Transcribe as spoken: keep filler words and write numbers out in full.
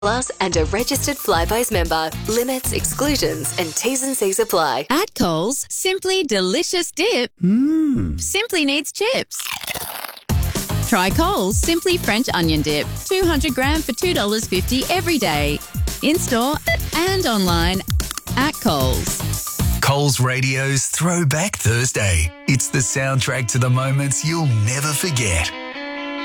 Plus and a registered Flybuys member. Limits, exclusions and T's and C's apply. At Coles, Simply Delicious Dip Mmm. simply needs chips. Try Coles Simply French Onion Dip, two hundred gram for two dollars fifty every day. In-store and online at Coles. Coles Radio's Throwback Thursday. It's the soundtrack to the moments you'll never forget.